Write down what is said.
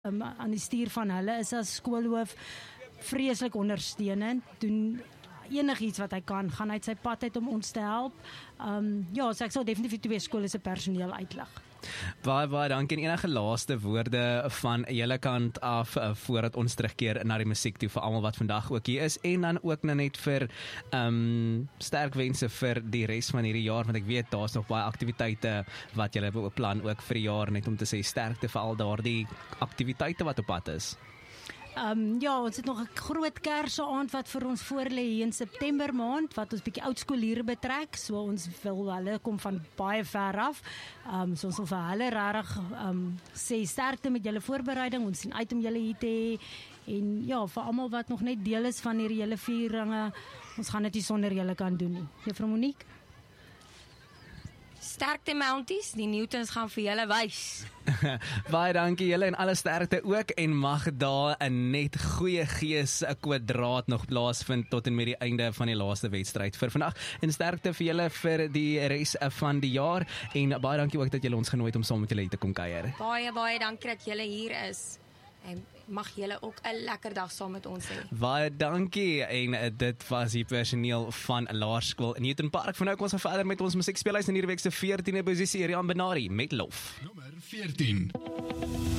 aan die stuur van hulle is as skoolhoof vreeslik ondersteunend, doen enigiets wat hy kan, gaan uit sy pad uit om ons te help. So ek sal definitief 2 skole se personeel uitlig. Baie dankie. En enige laaste woorde van julle kant af voordat ons terugkeer na die musiek toe vir almal wat vandag ook hier is, en dan ook net vir sterk wense vir die res van hierdie jaar, want ek weet daar's nog baie aktiwiteite wat julle beplan ook vir die jaar, net om te sê sterkte vir al daardie aktiwiteite wat op pad is. Ons het nog 'n groot Kersaand wat vir ons voorlê hier in September maand, wat ons bietjie oudskooliere betrek, so ons wil hulle kom van baie ver af, so ons wil vir hulle regtig sê sterkte met julle voorbereiding, ons sien uit om julle hier te hê, en vir almal wat nog net deel is van hierdie hele vieringe, ons gaan dit nie sonder julle kan doen nie. Juffrou Monique? Sterkte Mounties, die Newtons gaan vir julle wys. Baie dankie julle en alle sterkte ook, en mag daar 'n net goeie gees 'n kwadraat nog plaasvind tot en met die einde van die laaste wedstryd vir vandag, en sterkte vir julle vir die res van die jaar, en baie dankie ook dat julle ons genooi het om saam met julle te kom kuier. Baie dankie dat julle hier is. En mag julle ook 'n lekker dag saam met ons hê. Baie dankie, en dit was die personeel van Laerskool in Newton Park. Van nou kom ons gaan verder met ons musiekspelhuis in hierdie week se 14de posisie, Rian Benari met Lof. Nommer 14.